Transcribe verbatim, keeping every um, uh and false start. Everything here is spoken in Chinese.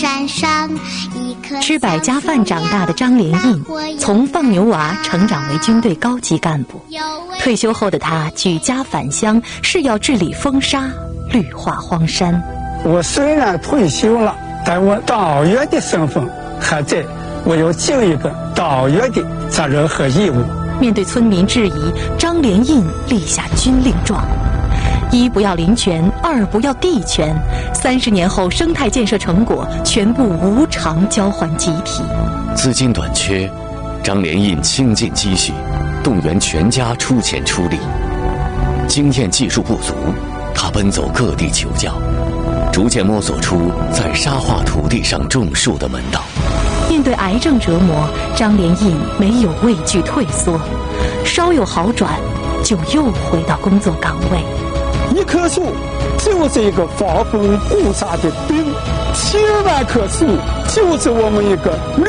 山上一棵吃百家饭长大的张连印，从放牛娃成长为军队高级干部。退休后的他举家返乡，誓要治理风沙，绿化荒山。 我虽然退休了，但我导员的身份还在，我要尽一个导员的责任和义务。 面对村民质疑，张连印立下军令状：一不要林权，二不要地权。三十年后，生态建设成果全部无偿交还集体。 资金短缺，张连印倾尽积蓄，动员全家出钱出力。经验技术不足，他奔走各地求教，逐渐摸索出在沙化土地上种树的门道。 面对癌症折磨，张连印没有畏惧退缩，稍有好转，就又回到工作岗位。 一棵树就是一个防风护沙的兵，千万棵树就是我们一个美